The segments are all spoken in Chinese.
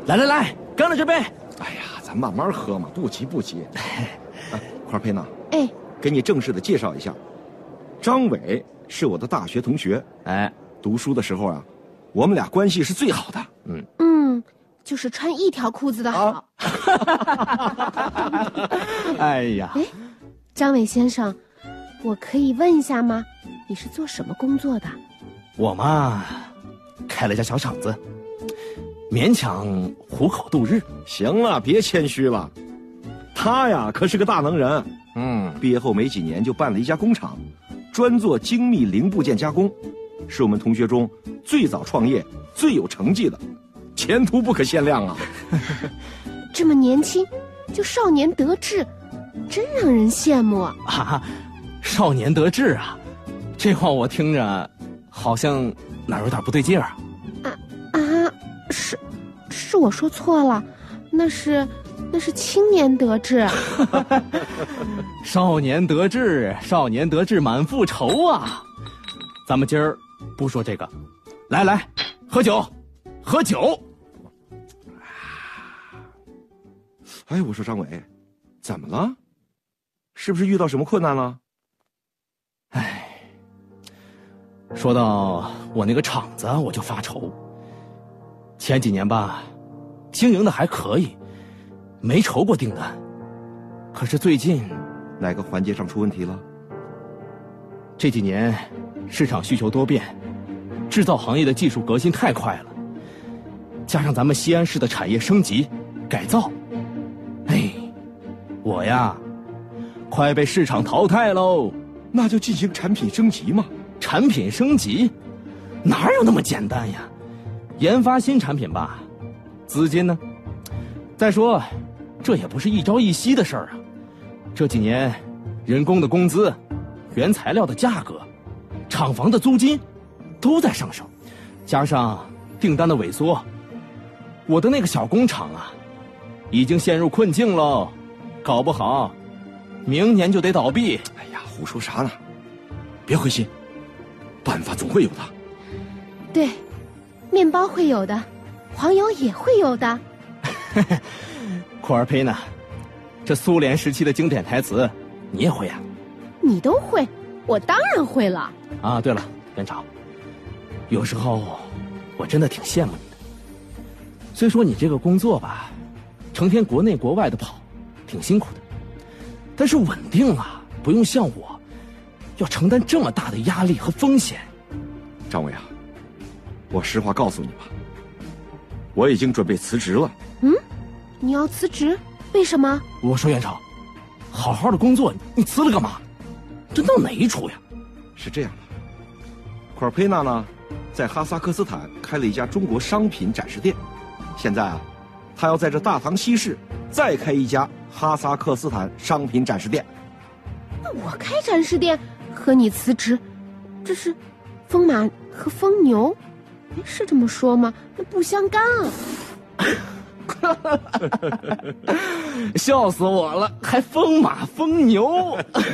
来，干了这杯。 哎呀，咱慢慢喝嘛，不急不急。块佩娜， 哎， 给你正式的介绍一下，张伟是我的大学同学。 哎， 读书的时候啊，我们俩关系是最好的。 就是穿一条裤子的好。 哎呀， 哎，张伟先生，我可以问一下吗？你是做什么工作的？ 我嘛，开了家小厂子，勉强糊口度日。 行了，别谦虚了。他呀，可是个大能人。毕业后没几年就办了一家工厂，专做精密零部件加工，是我们同学中最早创业、最有成绩的，前途不可限量啊！ 这么年轻就少年得志，真让人羡慕啊！ 少年得志啊，这话我听着好像哪儿有点不对劲儿啊！ 是我说错了，那是青年得志。 少年得志满腹愁啊！咱们今儿不说这个，来，喝酒。 哎，我说张伟，怎么了？是不是遇到什么困难了？ 哎，说到我那个厂子，我就发愁。前几年吧，经营的还可以，没愁过订单。可是最近， 哪个环节上出问题了？ 这几年市场需求多变，制造行业的技术革新太快了，加上咱们西安市的产业升级改造，我呀，快被市场淘汰喽。 那就进行产品升级嘛。 产品升级，哪有那么简单呀？研发新产品吧，资金呢？再说，这也不是一朝一夕的事儿啊。这几年，人工的工资、原材料的价格、厂房的租金，都在上升，加上订单的萎缩，我的那个小工厂啊，已经陷入困境喽。搞不好，明年就得倒闭。 哎呀，胡说啥呢？别灰心，办法总会有的。 对，面包会有的，黄油也会有的。 库尔佩娜，这苏联时期的经典台词，你也会呀？ 你都会，我当然会了。 啊，对了，元朝，有时候我真的挺羡慕你的。虽说你这个工作吧，成天国内国外的跑，挺辛苦的，但是稳定啊，不用像我，要承担这么大的压力和风险。 张伟啊，我实话告诉你吧，我已经准备辞职了。 你要辞职？为什么？ 我说元朝，好好的工作，你辞了干嘛？这闹哪一出呀？ 是这样的，库尔佩娜呢，在哈萨克斯坦开了一家中国商品展示店，现在啊，他要在这大唐西市再开一家哈萨克斯坦商品展示店。 那我开展示店和你辞职，这是风马和疯牛，是这么说吗？那不相干啊！ 笑死我了，还风马疯牛。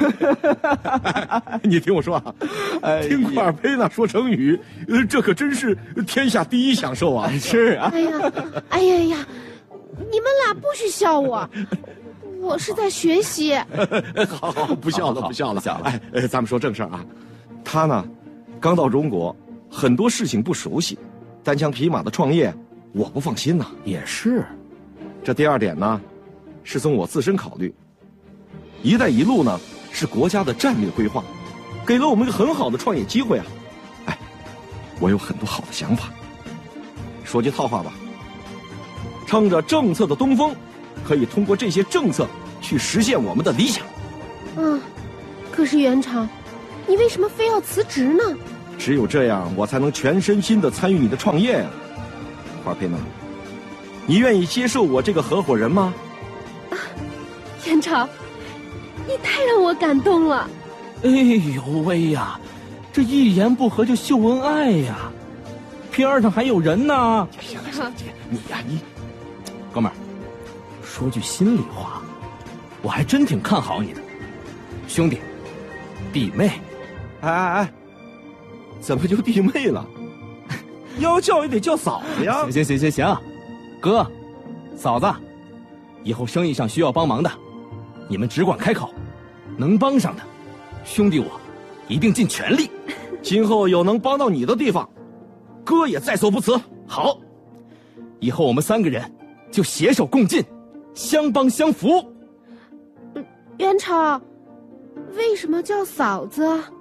你听我说啊，听库尔佩娜说成语，这可真是天下第一享受啊！ 是啊。 哎呀，你们俩不许笑我，我是在学习。 好，不笑了。咱们说正事儿啊。他呢，刚到中国，很多事情不熟悉，单枪匹马的创业，我不放心呐。 也是。 这第二点呢，是从我自身考虑。“一带一路”呢，是国家的战略规划，给了我们一个很好的创业机会啊。我有很多好的想法。说句套话吧，乘着政策的东风，可以通过这些政策去实现我们的理想。 可是元朝，你为什么非要辞职呢？ 只有这样，我才能全身心的参与你的创业啊。华佩娜，你愿意接受我这个合伙人吗？ 元朝，你太让我感动了。 哎呦喂呀，这一言不合就秀恩爱呀，边上还有人呢。 行，你呀， 哥们儿，说句心里话，我还真挺看好你的，兄弟，弟妹。 哎，怎么就弟妹了？要叫也得叫嫂子呀。 行，哥， 嫂子，以后生意上需要帮忙的，你们只管开口，能帮上的，兄弟我一定尽全力。 今后有能帮到你的地方，哥也在所不辞。 好，以后我们3个人就携手共进，相帮相扶。 元朝，为什么叫嫂子？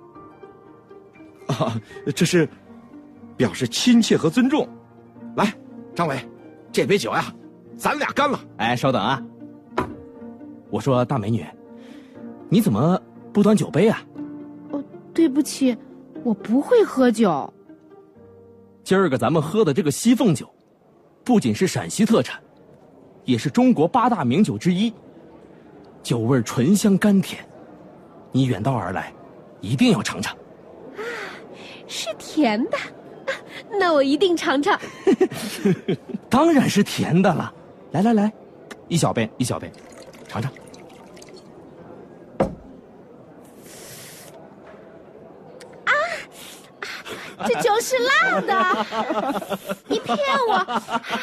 啊，这是表示亲切和尊重。来，张伟，这杯酒呀，咱俩干了。 哎，稍等啊！我说大美女，你怎么不端酒杯啊？ 哦，对不起，我不会喝酒。 今儿个咱们喝的这个西凤酒，不仅是陕西特产，也是中国8大名酒之一，酒味醇香甘甜。你远道而来，一定要尝尝。 啊，是甜的，那我一定尝尝。 当然是甜的了。来来来，一小杯，尝尝。 这酒是辣的，你骗我！